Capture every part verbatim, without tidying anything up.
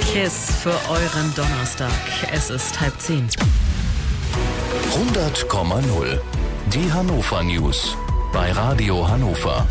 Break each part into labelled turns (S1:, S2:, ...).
S1: Kiss für euren Donnerstag. Es ist halb zehn.
S2: hundert Komma null. Die Hannover News bei Radio Hannover.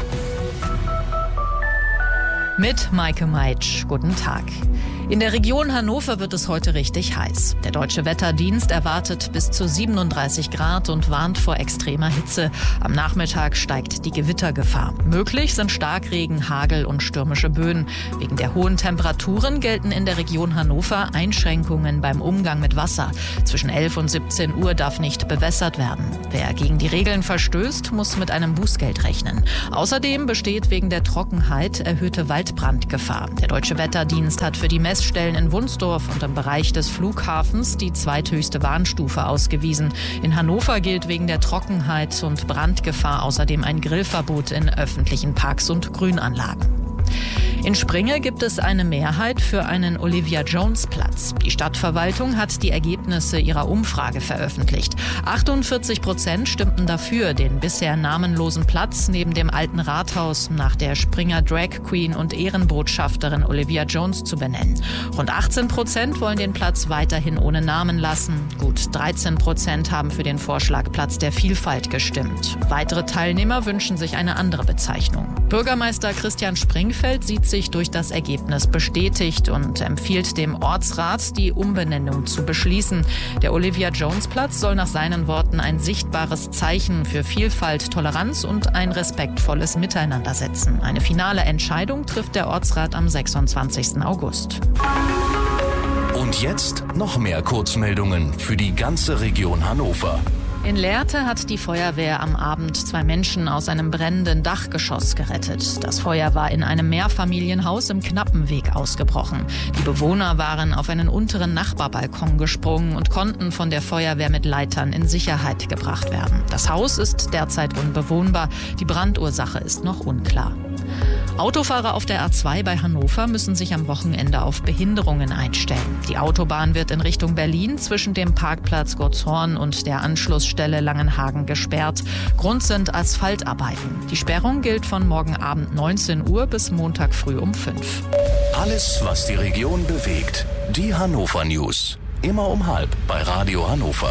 S1: Mit Maike Meitsch. Guten Tag. In der Region Hannover wird es heute richtig heiß. Der Deutsche Wetterdienst erwartet bis zu siebenunddreißig Grad und warnt vor extremer Hitze. Am Nachmittag steigt die Gewittergefahr. Möglich sind Starkregen, Hagel und stürmische Böen. Wegen der hohen Temperaturen gelten in der Region Hannover Einschränkungen beim Umgang mit Wasser. Zwischen elf und siebzehn Uhr darf nicht bewässert werden. Wer gegen die Regeln verstößt, muss mit einem Bußgeld rechnen. Außerdem besteht wegen der Trockenheit erhöhte Waldbrandgefahr. Der Deutsche Wetterdienst hat für die Messstellen in Wunsdorf und im Bereich des Flughafens die zweithöchste Warnstufe ausgewiesen. In Hannover gilt wegen der Trockenheit und Brandgefahr außerdem ein Grillverbot in öffentlichen Parks und Grünanlagen. In Springe gibt es eine Mehrheit für einen Olivia-Jones-Platz. Die Stadtverwaltung hat die Ergebnisse ihrer Umfrage veröffentlicht. achtundvierzig Prozent stimmten dafür, den bisher namenlosen Platz neben dem alten Rathaus nach der Springer Drag Queen und Ehrenbotschafterin Olivia Jones zu benennen. Rund achtzehn Prozent wollen den Platz weiterhin ohne Namen lassen. Gut dreizehn Prozent haben für den Vorschlag Platz der Vielfalt gestimmt. Weitere Teilnehmer wünschen sich eine andere Bezeichnung. Bürgermeister Christian Springfeld sieht sich durch das Ergebnis bestätigt und empfiehlt dem Ortsrat, die Umbenennung zu beschließen. Der Olivia-Jones-Platz soll nach seinen Worten ein sichtbares Zeichen für Vielfalt, Toleranz und ein respektvolles Miteinander setzen. Eine finale Entscheidung trifft der Ortsrat am sechsundzwanzigsten August.
S2: Und jetzt noch mehr Kurzmeldungen für die ganze Region Hannover.
S1: In Lehrte hat die Feuerwehr am Abend zwei Menschen aus einem brennenden Dachgeschoss gerettet. Das Feuer war in einem Mehrfamilienhaus im Knappenweg ausgebrochen. Die Bewohner waren auf einen unteren Nachbarbalkon gesprungen und konnten von der Feuerwehr mit Leitern in Sicherheit gebracht werden. Das Haus ist derzeit unbewohnbar. Die Brandursache ist noch unklar. Autofahrer auf der A zwei bei Hannover müssen sich am Wochenende auf Behinderungen einstellen. Die Autobahn wird in Richtung Berlin zwischen dem Parkplatz Gottshorn und der Anschlussstelle Langenhagen gesperrt. Grund sind Asphaltarbeiten. Die Sperrung gilt von morgen Abend neunzehn Uhr bis Montag früh um fünf.
S2: Alles, was die Region bewegt. Die Hannover News. Immer um halb bei Radio Hannover.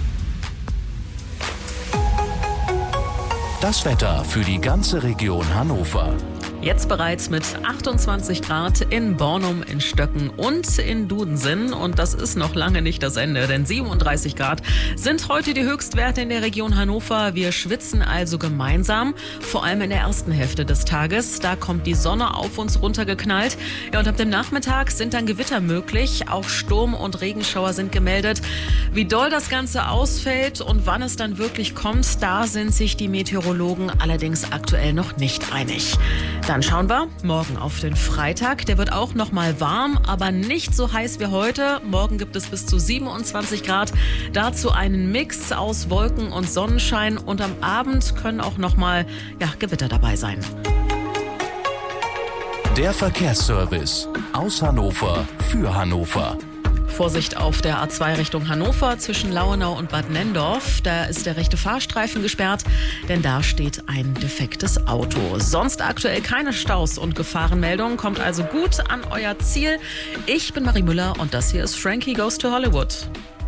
S2: Das Wetter für die ganze Region Hannover.
S1: Jetzt bereits mit achtundzwanzig Grad in Bornum, in Stöcken und in Dudensen. Und das ist noch lange nicht das Ende, denn siebenunddreißig Grad sind heute die Höchstwerte in der Region Hannover. Wir schwitzen also gemeinsam, vor allem in der ersten Hälfte des Tages. Da kommt die Sonne auf uns runtergeknallt. Ja, und ab dem Nachmittag sind dann Gewitter möglich. Auch Sturm- und Regenschauer sind gemeldet. Wie doll das Ganze ausfällt und wann es dann wirklich kommt, da sind sich die Meteorologen allerdings aktuell noch nicht einig. Dann schauen wir morgen auf den Freitag. Der wird auch noch mal warm, aber nicht so heiß wie heute. Morgen gibt es bis zu siebenundzwanzig Grad. Dazu einen Mix aus Wolken und Sonnenschein. Und am Abend können auch noch mal ja, Gewitter dabei sein.
S2: Der Verkehrsservice aus Hannover für Hannover.
S1: Vorsicht auf der A zwei Richtung Hannover zwischen Lauenau und Bad Nenndorf. Da ist der rechte Fahrstreifen gesperrt, denn da steht ein defektes Auto. Sonst aktuell keine Staus und Gefahrenmeldungen. Kommt also gut an euer Ziel. Ich bin Marie Müller und das hier ist Frankie Goes to Hollywood.